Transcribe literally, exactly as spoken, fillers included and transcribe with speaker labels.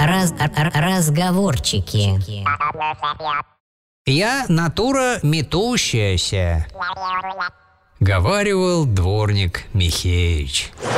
Speaker 1: раз, р- разговорчики.
Speaker 2: Я натура метущаяся, говаривал дворник Михеич.